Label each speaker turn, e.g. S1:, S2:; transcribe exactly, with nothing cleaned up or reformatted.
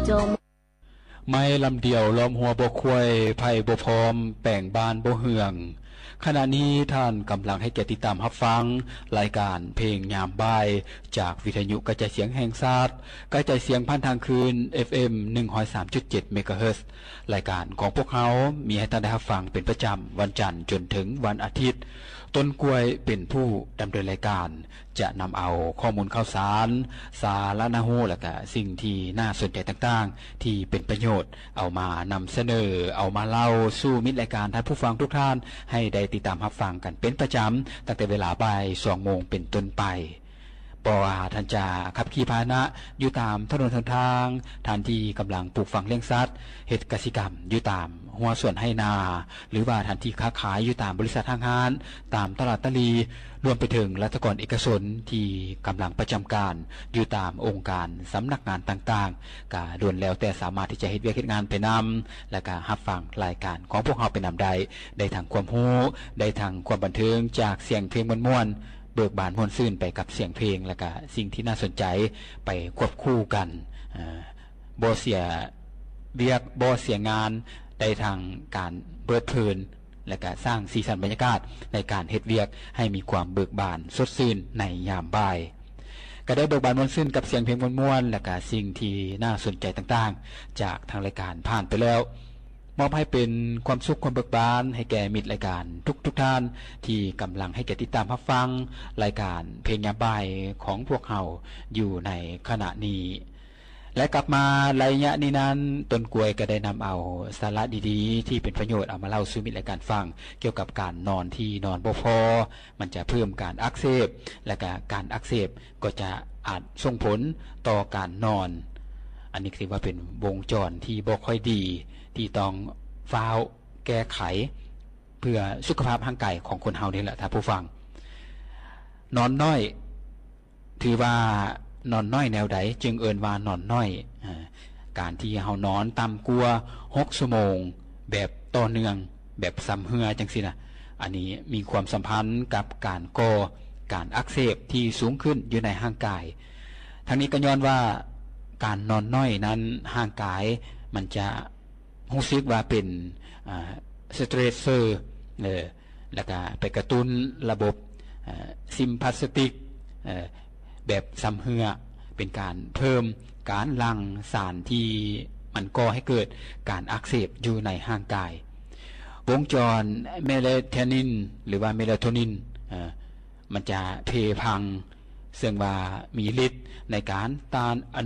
S1: จม
S2: ไม่ลำเดียวล้อมหัวบ่ควยไผ่บ่พร้อมแป่งบานบ่เหืองขณะนี้ท่านกำลังให้แก่ติดตามรับฟังรายการเพลงยามบ่ายจากวิทยุกระจายเสียงแห่งชาติกระจายเสียงผ่านทางคืน เอฟ เอ็ม หนึ่งร้อยสามจุดเจ็ด เมกะเฮิรตซ์รายการของพวกเขามีให้ท่านได้รับฟังเป็นประจำวันจันทร์จนถึงวันอาทิตย์ต้นกล้วยเป็นผู้ดำเนินรายการจะนำเอาข้อมูลข่าวสารสาระน่ารู้และก็สิ่งที่น่าสนใจต่างๆที่เป็นประโยชน์เอามานำเสนอเอามาเล่าสู่มิตรรายการท่านผู้ฟังทุกท่านให้ได้ติดตามรับฟังกันเป็นประจำตั้งแต่เวลาบ่ายสองโมงเป็นต้นไปบ่ว่าท่านจะขับขี่พาหนะอยู่ตามถนนทางท่านที่กำลังปลูกฝังเลี้ยงสัตว์เฮ็ดกสิกรรมอยู่ตามหัวสวนให้นาหรือว่าท่านที่ค้าขายอยู่ตามบริษัทห้างร้านตามตลาดตลีรวมไปถึงรัฐกรเอกชนที่กำลังประจำการอยู่ตามองค์การสำนักงานต่างๆก็ล้วนแล้วแต่สามารถที่จะเฮ็ดเวียกเฮ็ดงานไปนำและก็รับฟังรายการของพวกเราไปนำได้ได้ทั้งความรู้ได้ทั้งความบันเทิงจากเสียงเพลงม่วนๆเบิกบานม่วนซื่นไปกับเสียงเพลงและก็สิ่งที่น่าสนใจไปควบคู่กันบ่เสียเวียกบ่เสียงานได้ทางการเบิดเพลินและก็สร้างสีสันบรรยากาศในการเฮ็ดเวียกให้มีความเบิกบานสดชื่นในยามบ่ายก็ได้เบิกบานม่วนซื่นกับเสียงเพลงม่วนๆและก็สิ่งที่น่าสนใจต่างๆจากทางรายการผ่านไปแล้วมอบให้เป็นความสุขความเบิกบานให้แก่มิตรรายการทุกๆท่านที่กำลังให้แก่ติดตามรับฟังรายการเพลงยามบ่ายของพวกเราอยู่ในขณะนี้และกลับมาระยะนี้นั้นต้นกล้วยก็ได้นำเอาสาระดีๆที่เป็นประโยชน์เอามาเล่าสู่มิตรรายการฟังเกี่ยวกับการนอนที่นอนบ่พอมันจะเพิ่มการอักเสบและก็การอักเสบก็จะอาจส่งผลต่อการนอนอันนี้ถือว่าเป็นวงจรที่บ่ค่อยดีที่ต้องฟ้าวแก้ไขเพื่อสุขภาพร่างกายของคนเฮานี่แหละท่านผู้ฟังนอนน้อยถือว่านอนน้อยแนวใดจึงเอิ้นว่านอนน้อยการที่เฮานอนต่ำกว่าหกชั่วโมงแบบต่อเนื่องแบบซ้ำเหือจังซี่นะอันนี้มีความสัมพันธ์กับการก่อการอักเสบที่สูงขึ้นอยู่ในร่างกายทั้งนี้ก็ย้อนว่าการนอนน้อยนั้นร่างกายมันจะรู้สึกว่าเป็นอ่าสเตรสเซอร์เออแล้วก็ไปกระตุ้นระบบอ่าซิมพาสติกเอ่อแบบซ้ำเหือเป็นการเพิ่มการหลั่งสารที่มันก่อให้เกิดการอักเสบอยู่ในร่างกายวงจรเมลาโทนินหรือว่าเมลาโทนินเอ่อมันจะเพพังซึ่งว่ามีฤทธิ์ในการต้าน